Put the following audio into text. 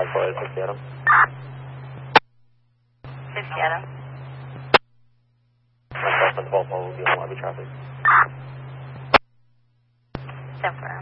6 Adam. 6 Adam. Myself and 12 will be on lobby traffic. 10 4.